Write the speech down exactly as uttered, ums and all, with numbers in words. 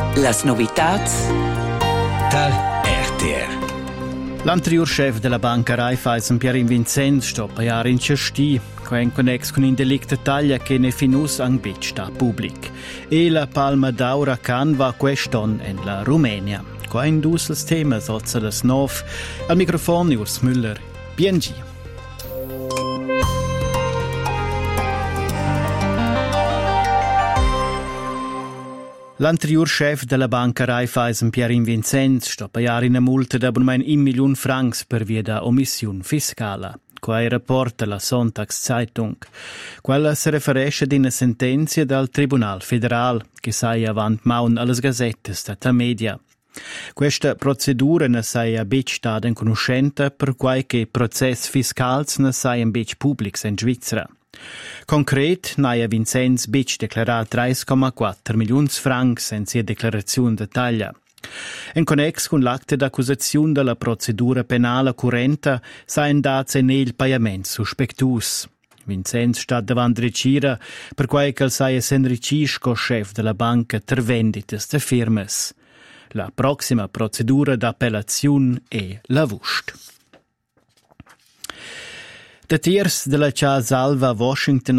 Las novitats dal R T R. L'anterior chef della banca Raiffeisen, Pierin Vincenz, sto per in Cesti, in connex con un delicto taglia che ne finus ang bit sta public. E la palma d'aura can va queston in la Rumenia. Qua in dus les temas ozza les nov. Al microfono Urs Müller, B N G. L'anterior chef della banca Raiffeisen, Pierin Vincenz, sta pagare una multa da almeno un milione francs per via da omissione fiscale. Qua rapporta la Sonntagszeitung. Quella si riferisce ad una sentenza dal Tribunal Federal che sei avanti maun alle gazzette stata media. Questa procedura ne sei a bic stata in conoscenza per qualche processo fiscale ne sei in bic pubblico in Svizzera. Concret, Naia Vincenz bic declarat tre komma quattro milioni francs in sia declarazione de taglia. In connex con l'acte d'accusazione della procedura penale currente, sain dats en il pagament suspectus. Vincenz sta davanti recira per quai che saia s'enricisco chef della banca ter vendites de firmes. La prossima procedura d'appellazione è la vust. De tiers della Cha Salva Washington